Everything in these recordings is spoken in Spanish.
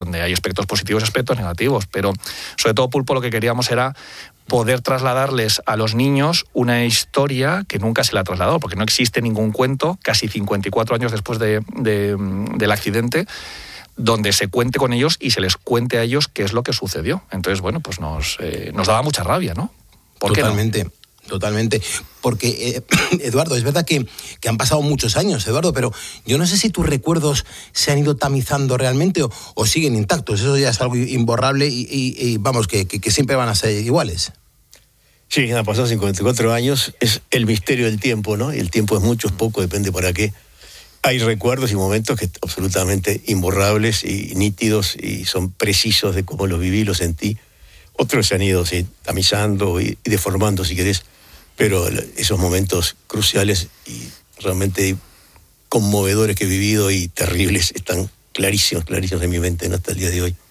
donde hay aspectos positivos y aspectos negativos, pero sobre todo, Pulpo, lo que queríamos era poder trasladarles a los niños una historia que nunca se le ha trasladado, porque no existe ningún cuento, casi 54 años después del accidente, donde se cuente con ellos y se les cuente a ellos qué es lo que sucedió. Entonces, bueno, pues nos daba mucha rabia, ¿no? ¿Por qué no? Totalmente. Porque, Eduardo, es verdad que han pasado muchos años, Eduardo, pero yo no sé si tus recuerdos se han ido tamizando realmente o siguen intactos. Eso ya es algo imborrable y vamos, que siempre van a ser iguales. Sí, han pasado 54 años. Es el misterio del tiempo, ¿no? Y el tiempo es mucho, es poco, depende para qué. Hay recuerdos y momentos que absolutamente imborrables y nítidos y son precisos de cómo los viví, los sentí. Otros se han ido tamizando y deformando, si querés. Pero esos momentos cruciales y realmente conmovedores que he vivido y terribles están clarísimos en mi mente, ¿no? Hasta el día de hoy.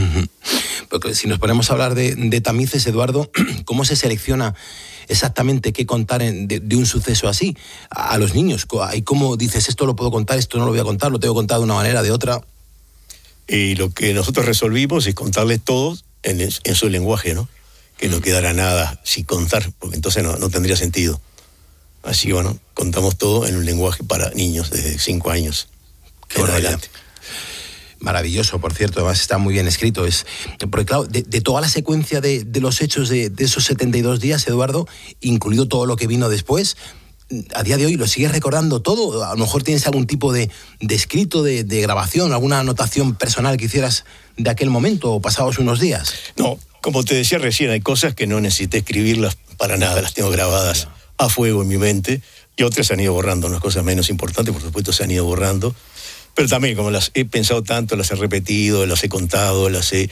Porque si nos ponemos a hablar de tamices, Eduardo, ¿cómo se selecciona exactamente qué contar de un suceso así a los niños? ¿Y cómo dices, esto lo puedo contar, esto no lo voy a contar, lo tengo que contar de una manera, de otra? Y lo que nosotros resolvimos es contarles todo en su lenguaje, ¿no? Que no quedara nada sin contar, porque entonces no tendría sentido. Así que bueno, contamos todo en un lenguaje para niños desde 5 años. Qué adelante. Maravilloso, por cierto, además está muy bien escrito. Porque claro, de toda la secuencia de los hechos de esos 72 días, Eduardo, incluido todo lo que vino después, a día de hoy lo sigues recordando todo. A lo mejor tienes algún tipo de escrito, de grabación, alguna anotación personal que hicieras de aquel momento o pasados unos días. No, como te decía recién, hay cosas que no necesité escribirlas para nada, las tengo grabadas a fuego en mi mente, y otras se han ido borrando, unas cosas menos importantes, por supuesto, se han ido borrando, pero también como las he pensado tanto, las he repetido, las he contado,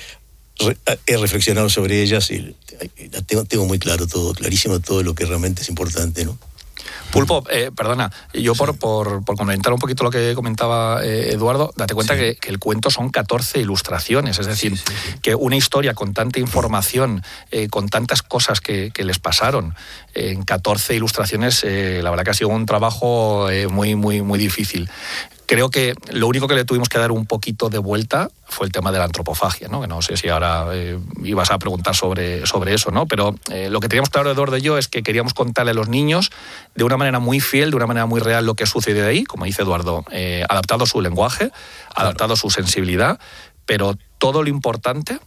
he reflexionado sobre ellas y tengo muy claro todo, clarísimo todo lo que realmente es importante, ¿no? Pulpo, perdona, yo por comentar un poquito lo que comentaba Eduardo, date cuenta que el cuento son 14 ilustraciones, es decir, que una historia con tanta información, con tantas cosas que les pasaron, en 14 ilustraciones, la verdad que ha sido un trabajo muy, muy, muy difícil. Creo que lo único que le tuvimos que dar un poquito de vuelta fue el tema de la antropofagia, ¿no? Que no sé si ahora ibas a preguntar sobre eso, ¿no? Pero lo que teníamos claro, Eduardo y yo, es que queríamos contarle a los niños de una manera muy fiel, de una manera muy real lo que sucedió de ahí, como dice Eduardo, adaptado a su lenguaje, adaptado a su sensibilidad, pero todo lo importante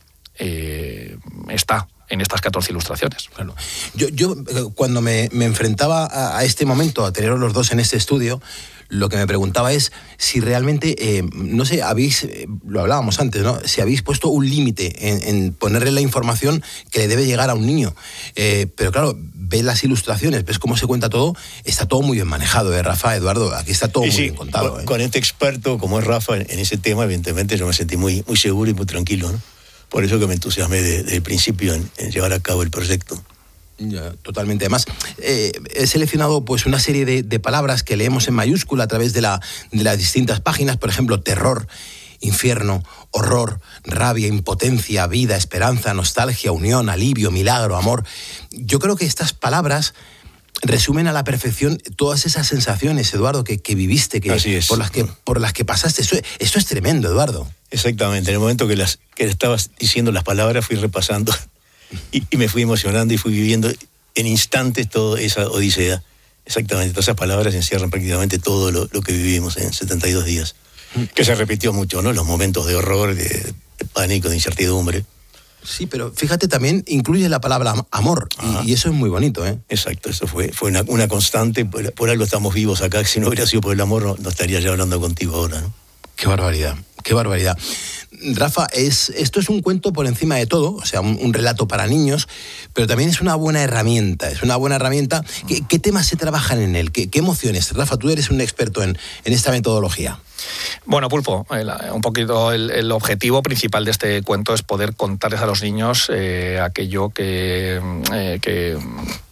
está en estas 14 ilustraciones. Claro. Yo cuando me enfrentaba a este momento, a teneros los dos en este estudio, lo que me preguntaba es si realmente, no sé, lo hablábamos antes, ¿no? Si habéis puesto un límite en ponerle la información que le debe llegar a un niño. Pero claro, ves las ilustraciones, ves cómo se cuenta todo, está todo muy bien manejado, Rafa, Eduardo, aquí está todo muy bien contado. Con este experto como es Rafa en ese tema, evidentemente yo me sentí muy, muy seguro y muy tranquilo, ¿no? Por eso que me entusiasmé desde el principio en llevar a cabo el proyecto. Ya, totalmente. Además, he seleccionado pues una serie de palabras que leemos en mayúscula a través de las distintas páginas, por ejemplo, terror, infierno, horror, rabia, impotencia, vida, esperanza, nostalgia, unión, alivio, milagro, amor. Yo creo que estas palabras resumen a la perfección todas esas sensaciones, Eduardo, que viviste, por las que pasaste. Esto es tremendo, Eduardo. Exactamente. En el momento que estabas diciendo las palabras, fui repasando y me fui emocionando y fui viviendo en instantes toda esa odisea. Exactamente. Todas esas palabras encierran prácticamente todo lo que vivimos en 72 días. Que se repitió mucho, ¿no? Los momentos de horror, de pánico, de incertidumbre. Sí, pero fíjate, también incluye la palabra amor, y eso es muy bonito, ¿eh? Exacto, eso fue una constante, por algo estamos vivos acá, si no hubiera sido por el amor no estaría ya hablando contigo ahora, ¿no? Qué barbaridad, qué barbaridad. Rafa, esto es un cuento por encima de todo, o sea, un relato para niños, pero también es una buena herramienta, ¿Qué temas se trabajan en él? ¿Qué emociones? Rafa, tú eres un experto en esta metodología. Bueno, Pulpo, un poquito el objetivo principal de este cuento es poder contarles a los niños aquello que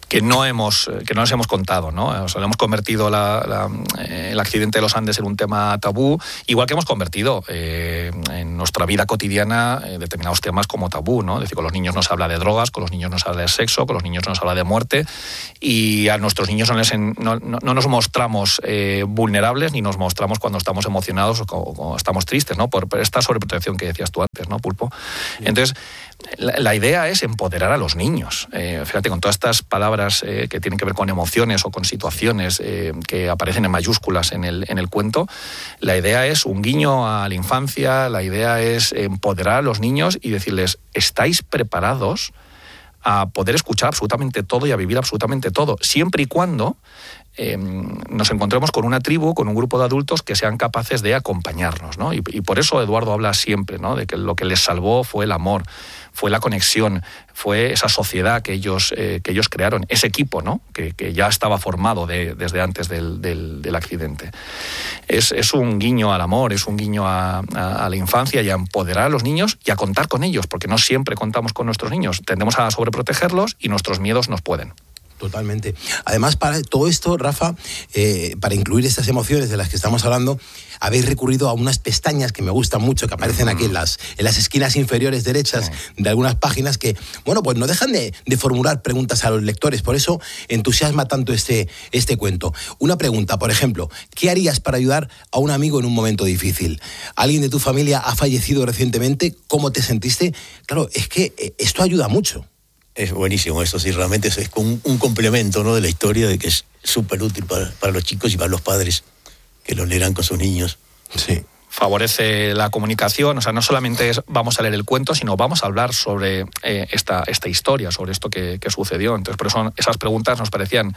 que no nos hemos contado, ¿no? O sea, hemos convertido el accidente de los Andes en un tema tabú, igual que hemos convertido en nuestra vida cotidiana determinados temas como tabú, ¿no? Es decir, con los niños no se habla de drogas, con los niños no se habla de sexo, con los niños no se habla de muerte, y a nuestros niños no nos mostramos vulnerables ni nos mostramos cuando estamos emocionados o cuando estamos tristes, ¿no? Por esta sobreprotección que decías tú antes, ¿no, Pulpo? Entonces, la idea es empoderar a los niños. Fíjate, con todas estas palabras que tienen que ver con emociones o con situaciones que aparecen en mayúsculas en el cuento, la idea es un guiño a la infancia, la idea es empoderar a los niños y decirles, ¿estáis preparados a poder escuchar absolutamente todo y a vivir absolutamente todo? Siempre y cuando nos encontremos con una tribu, con un grupo de adultos que sean capaces de acompañarnos, ¿no? Y por eso Eduardo habla siempre, ¿no? De que lo que les salvó fue el amor, fue la conexión, fue esa sociedad que ellos crearon, ese equipo, ¿no? Que ya estaba formado desde antes del accidente. Es un guiño al amor, es un guiño a la infancia y a empoderar a los niños y a contar con ellos, porque no siempre contamos con nuestros niños. Tendemos a sobreprotegerlos y nuestros miedos nos pueden. Totalmente. Además, para todo esto, Rafa, para incluir estas emociones de las que estamos hablando, habéis recurrido a unas pestañas que me gustan mucho, que aparecen aquí en las esquinas inferiores derechas de algunas páginas que, bueno, pues no dejan de formular preguntas a los lectores. Por eso entusiasma tanto este cuento. Una pregunta, por ejemplo, ¿qué harías para ayudar a un amigo en un momento difícil? ¿Alguien de tu familia ha fallecido recientemente? ¿Cómo te sentiste? Claro, es que esto ayuda mucho. Es buenísimo eso, sí, realmente es un complemento, ¿no?, de la historia, de que es súper útil para los chicos y para los padres que lo leerán con sus niños. Sí. Favorece la comunicación, o sea, no solamente vamos a leer el cuento, sino vamos a hablar sobre esta historia, sobre esto que sucedió. Entonces, por eso esas preguntas nos parecían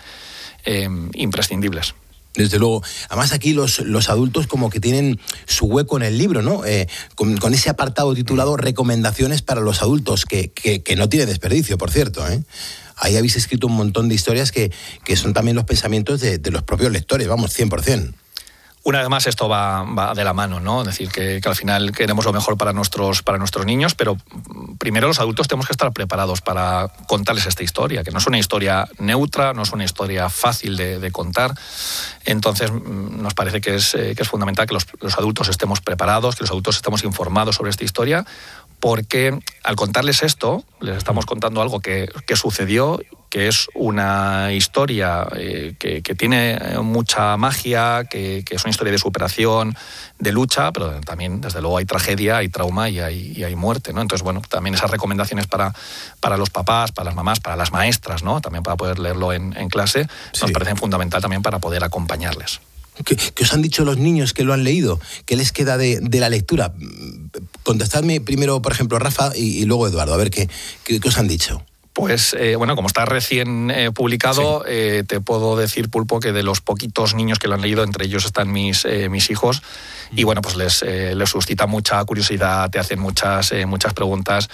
imprescindibles. Desde luego. Además, aquí los adultos como que tienen su hueco en el libro, ¿no? Con ese apartado titulado Recomendaciones para los adultos, que no tiene desperdicio, por cierto, ¿eh? Ahí habéis escrito un montón de historias que son también los pensamientos de los propios lectores, vamos, 100%. Una vez más, esto va de la mano, ¿no? Es decir, que al final queremos lo mejor para nuestros niños, pero primero los adultos tenemos que estar preparados para contarles esta historia, que no es una historia neutra, no es una historia fácil de contar. Entonces, nos parece que es fundamental que los adultos estemos preparados, que los adultos estemos informados sobre esta historia, porque al contarles esto, les estamos contando algo que sucedió, que es una historia que tiene mucha magia, que es una historia de superación, de lucha, pero también, desde luego, hay tragedia, hay trauma y hay muerte, ¿no? Entonces, bueno, también esas recomendaciones para los papás, para las mamás, para las maestras, ¿no? También para poder leerlo en clase, nos parecen fundamental también para poder acompañarles. ¿Qué os han dicho los niños que lo han leído? ¿Qué les queda de la lectura? Contestadme primero, por ejemplo, Rafa, y luego Eduardo, a ver qué os han dicho. Pues, bueno, como está recién publicado, sí. Te puedo decir, Pulpo, que de los poquitos niños que lo han leído, entre ellos están mis hijos, y bueno, pues les suscita mucha curiosidad, te hacen muchas preguntas,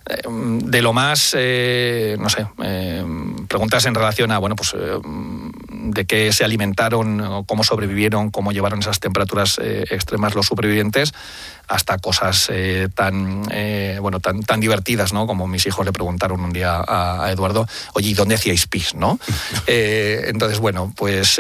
de lo más, no sé, preguntas en relación a, bueno, pues de qué se alimentaron, cómo sobrevivieron, cómo llevaron esas temperaturas extremas los supervivientes, hasta cosas tan divertidas, ¿no? Como mis hijos le preguntaron un día a Eduardo, oye, ¿y dónde hacíais pis, no? Entonces, bueno, pues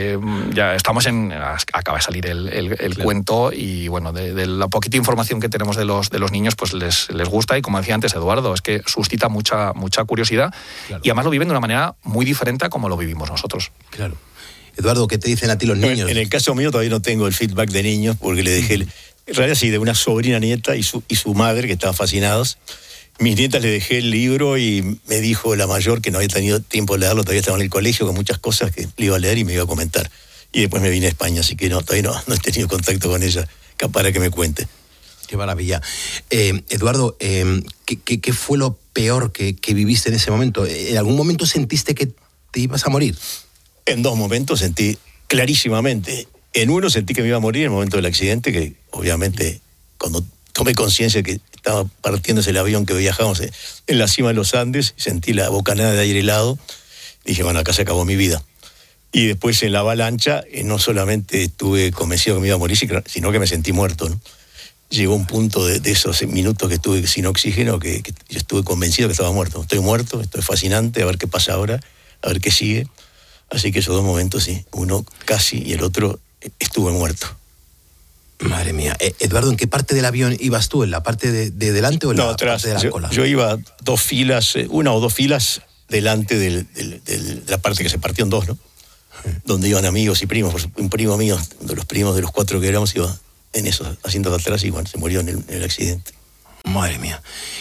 ya estamos acaba de salir el cuento, y bueno, de la poquita información que tenemos de los niños, pues les gusta, y como decía antes Eduardo, es que suscita mucha curiosidad, claro. Y además lo viven de una manera muy diferente a como lo vivimos nosotros. Claro. Eduardo, ¿qué te dicen a ti los niños? En el caso mío todavía no tengo el feedback de niños, porque le dejé, en realidad sí, de una sobrina nieta y su madre, que estaban fascinados. Mis nietas le dejé el libro y me dijo la mayor que no había tenido tiempo de leerlo, todavía estaba en el colegio, con muchas cosas que le iba a leer y me iba a comentar. Y después me vine a España, así que todavía no he tenido contacto con ella para que me cuente. Qué maravilla. Eduardo, ¿qué fue lo peor que viviste en ese momento? ¿En algún momento sentiste que te ibas a morir? En dos momentos sentí clarísimamente. En uno sentí que me iba a morir en el momento del accidente, que obviamente cuando tomé conciencia que estaba partiéndose el avión que viajábamos en la cima de los Andes, sentí la bocanada de aire helado, dije, bueno, acá se acabó mi vida. Y después en la avalancha, no solamente estuve convencido que me iba a morir, sino que me sentí muerto, ¿no? Llegó un punto de esos minutos que estuve sin oxígeno que yo estuve convencido que estaba muerto. Estoy muerto, esto es fascinante, a ver qué pasa ahora. a ver qué sigue. Así que esos dos momentos, sí, uno casi y el otro estuve muerto. Madre mía. Eduardo, ¿en qué parte del avión ibas tú? ¿En la parte de delante o en la atrás, parte de la cola? Yo iba una o dos filas delante de la parte que se partió en dos, ¿no? Donde iban amigos y primos. Un primo mío, de los primos de los 4 que éramos, iba en esos asientos de atrás y bueno, se murió en el accidente. Madre mía.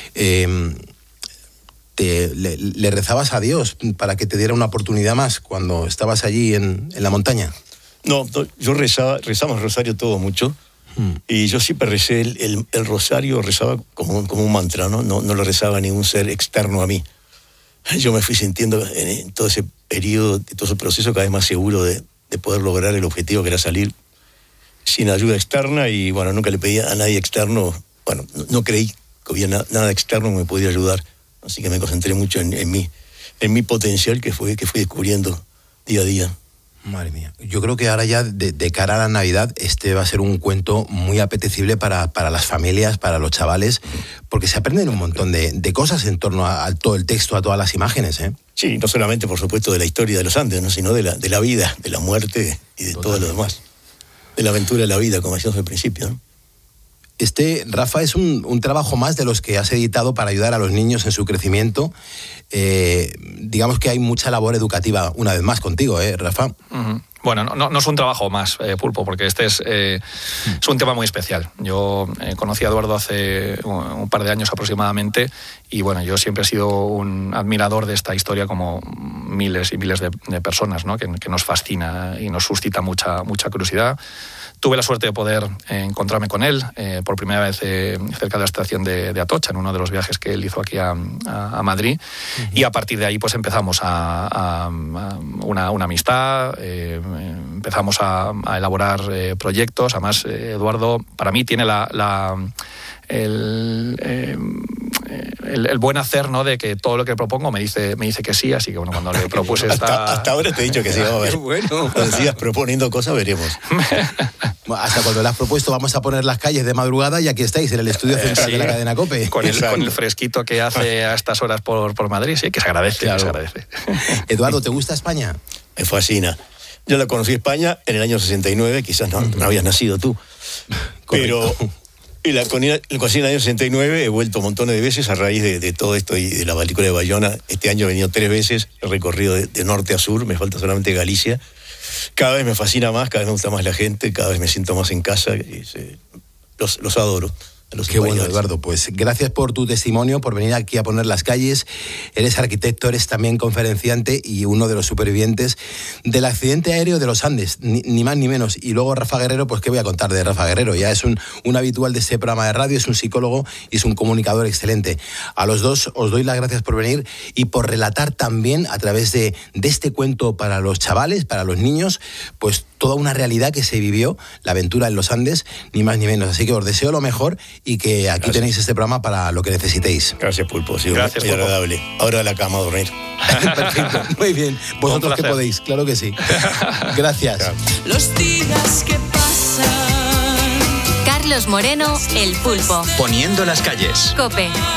¿Le rezabas a Dios para que te diera una oportunidad más cuando estabas allí en la montaña? No, yo rezamos el rosario todo mucho. Y yo siempre recé el rosario, rezaba como un mantra, ¿no? No lo rezaba a ningún ser externo a mí. Yo me fui sintiendo en todo ese periodo, todo ese proceso, cada vez más seguro de poder lograr el objetivo que era salir sin ayuda externa. Y bueno, nunca le pedí a nadie externo, bueno, no creí que había nada externo que me podía ayudar. Así que me concentré mucho en mi potencial que fui descubriendo día a día. Madre mía. Yo creo que ahora ya de cara a la Navidad este va a ser un cuento muy apetecible para las familias, para los chavales, porque se aprenden un montón de cosas en torno a todo el texto, a todas las imágenes, ¿eh? Sí, no solamente, por supuesto, de la historia de los Andes, ¿no? Sino de la vida, de la muerte y de todo lo demás. De la aventura de la vida, como decíamos al principio, ¿no? Rafa, es un trabajo más de los que has editado para ayudar a los niños en su crecimiento. Digamos que hay mucha labor educativa, una vez más, contigo, Rafa. Uh-huh. Bueno, no es un trabajo más, Pulpo, porque este es un tema muy especial. Yo conocí a Eduardo hace un par de años aproximadamente y bueno, yo siempre he sido un admirador de esta historia como miles y miles de personas, ¿no? que nos fascina y nos suscita mucha curiosidad. Tuve la suerte de poder encontrarme con él por primera vez cerca de la estación de Atocha, en uno de los viajes que él hizo aquí a Madrid. Uh-huh. Y a partir de ahí pues empezamos a una amistad, empezamos a elaborar proyectos. Además, Eduardo, para mí, tiene el buen hacer, ¿no? De que todo lo que propongo me dice que sí, así que bueno, cuando le propuse hasta ahora te he dicho que sí, vamos a ver. Bueno. Cuando sigas proponiendo cosas, veremos. Hasta cuando le has propuesto, vamos a poner las calles de madrugada y aquí estáis, en el estudio central de la cadena COPE. Con el fresquito que hace a estas horas por Madrid, sí, que se agradece, claro. Se agradece. Eduardo, ¿te gusta España? Me fascina. Yo la conocí España en el año 69, quizás no habías nacido tú, pero... Y la conocí en el año 69, he vuelto montones de veces a raíz de todo esto y de la película de Bayona. Este año he venido 3 veces, he recorrido de norte a sur, me falta solamente Galicia. Cada vez me fascina más, cada vez me gusta más la gente, cada vez me siento más en casa. Los adoro. Qué bueno, Eduardo. Pues gracias por tu testimonio, por venir aquí a poner las calles. Eres arquitecto, eres también conferenciante y uno de los supervivientes del accidente aéreo de los Andes, ni más ni menos. Y luego Rafa Guerrero, pues qué voy a contar de Rafa Guerrero. Ya es un habitual de este programa de radio, es un psicólogo y es un comunicador excelente. A los dos os doy las gracias por venir y por relatar también a través de este cuento para los chavales, para los niños, pues toda una realidad que se vivió, la aventura en los Andes, ni más ni menos. Así que os deseo lo mejor y que aquí tenéis este programa para lo que necesitéis. Gracias, Pulpo. Sí, gracias, muy agradable. Ahora a la cama a dormir. Perfecto, muy bien. Vosotros que podéis, claro que sí. Gracias. Claro. Los días que pasan. Carlos Moreno, El Pulpo. Poniendo las calles. COPE.